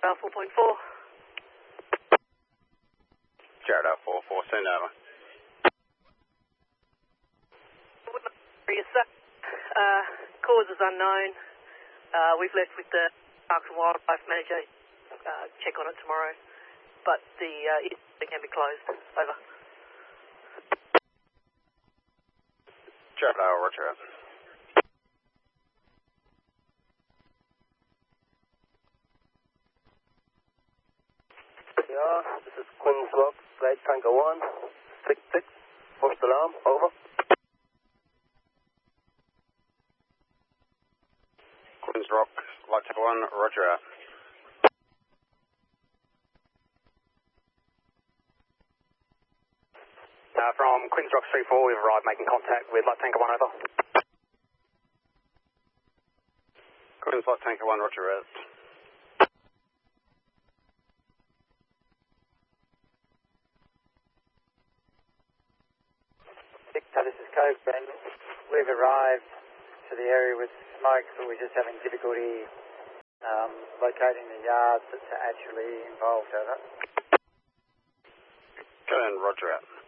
Jared 4.4. Jared 4.4, send over. Yes, sir. Cause is unknown. We've left with the Parks and Wildlife Manager. Check on it tomorrow. But it can be closed. Over. Jared, roger. Yeah, this is Queen's Rock, Flight Tanker 1, 66, first alarm, over. Queen's Rock, Flight Tanker 1, roger out. From Queen's Rock 3-4, we've arrived making contact with Light Tanker 1, over. Queen's Light Tanker 1, roger out. This is Coke, Ben. We've arrived to the area with smoke, but we're just having difficulty locating the yards that's actually involved, over. Go ahead and roger out.